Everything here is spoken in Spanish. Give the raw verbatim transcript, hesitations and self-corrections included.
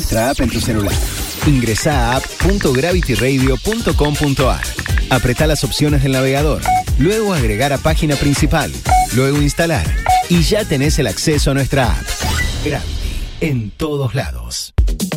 nuestra app en tu celular. Ingresá a app punto gravity radio punto com punto a r. Apretá las opciones del navegador. Luego agregar a página principal. Luego instalar. Y ya tenés el acceso a nuestra app. Gravity, en todos lados.